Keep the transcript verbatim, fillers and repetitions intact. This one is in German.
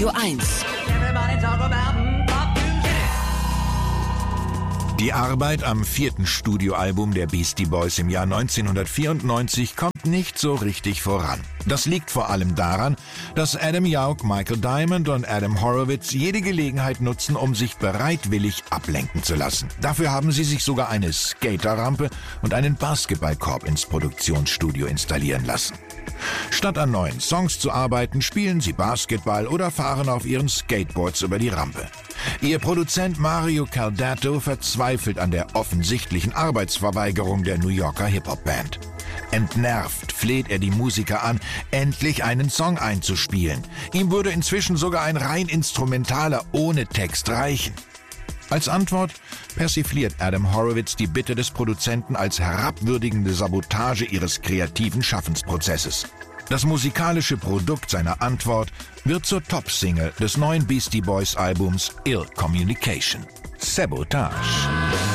Studio eins. Die Arbeit am vierten Studioalbum der Beastie Boys im Jahr neunzehnhundertvierundneunzig kommt nicht so richtig voran. Das liegt vor allem daran, dass Adam Yauch, Michael Diamond und Adam Horovitz jede Gelegenheit nutzen, um sich bereitwillig ablenken zu lassen. Dafür haben sie sich sogar eine Skaterrampe und einen Basketballkorb ins Produktionsstudio installieren lassen. Statt an neuen Songs zu arbeiten, spielen sie Basketball oder fahren auf ihren Skateboards über die Rampe. Ihr Produzent Mario Caldato verzweifelt an der offensichtlichen Arbeitsverweigerung der New Yorker Hip-Hop-Band. Entnervt fleht er die Musiker an, endlich einen Song einzuspielen. Ihm würde inzwischen sogar ein rein instrumentaler ohne Text reichen. Als Antwort persifliert Adam Horovitz die Bitte des Produzenten als herabwürdigende Sabotage ihres kreativen Schaffensprozesses. Das musikalische Produkt seiner Antwort wird zur Top-Single des neuen Beastie Boys Albums Ill Communication. Sabotage.